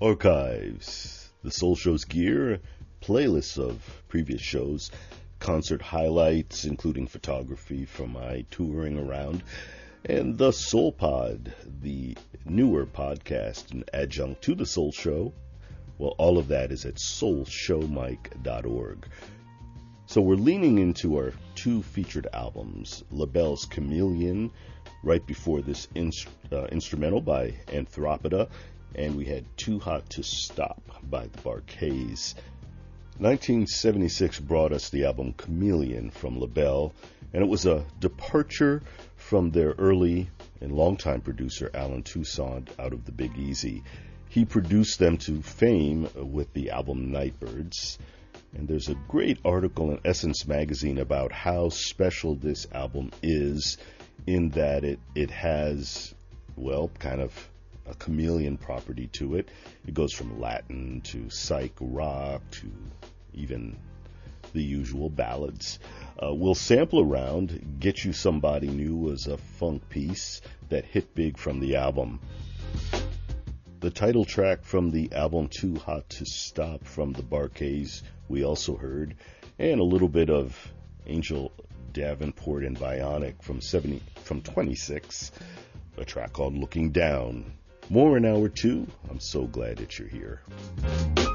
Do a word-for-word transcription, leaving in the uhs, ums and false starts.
Archives, the Soul Show's gear, playlists of previous shows, concert highlights, including photography from my touring around, and the Soul Pod, the newer podcast and adjunct to the Soul Show. Well, all of that is at soul show mike dot org. So we're leaning into our two featured albums, LaBelle's Chameleon, right before this inst- uh, instrumental by Anthropoda, and we had Too Hot to Stop by the Bar-Kays. nineteen seventy-six brought us the album Chameleon from LaBelle, and it was a departure from their early and longtime producer Alan Toussaint out of the Big Easy. He produced them to fame with the album Nightbirds, and there's a great article in Essence magazine about how special this album is in that it, it has, well, kind of a chameleon property to it. It goes from Latin to psych rock to even the usual ballads. Uh, we'll sample around. Get You Somebody New was a funk piece that hit big from the album. The title track from the album Too Hot to Stop from the Bar-Kays we also heard, and a little bit of Angel Davenport and Bionic from seventy from twenty-six, a track called Looking Down. More in hour two. I'm so glad that you're here.